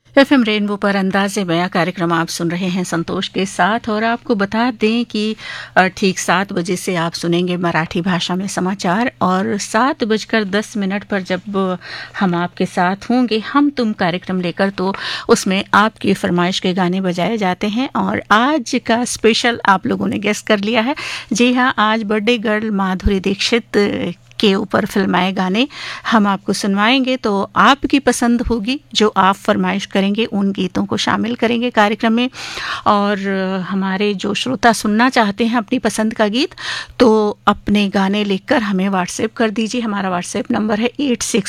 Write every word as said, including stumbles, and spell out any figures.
FM rainbow पर अंदाज़े बयां कार्यक्रम आप सुन रहे हैं संतोष के साथ। और आपको बता दें कि अ, ठीक सात बजे से आप सुनेंगे मराठी भाषा में समाचार, और सात बजकर दस मिनट पर जब हम आपके साथ होंगे हम तुम कार्यक्रम लेकर, तो उसमें आपकी फरमाइश के गाने बजाए जाते हैं। और आज का स्पेशल आप लोगों ने गेस कर लिया है। जी हाँ, आज बर्थडे गर्ल माधुरी दीक्षित के ऊपर फिल्माए गाने हम आपको सुनवाएंगे। तो आपकी पसंद होगी, जो आप फरमाइश करेंगे उन गीतों को शामिल करेंगे कार्यक्रम में। और हमारे जो श्रोता सुनना चाहते हैं अपनी पसंद का गीत, तो अपने गाने लिखकर हमें व्हाट्सएप कर दीजिए। हमारा व्हाट्सएप नंबर है एट सिक्स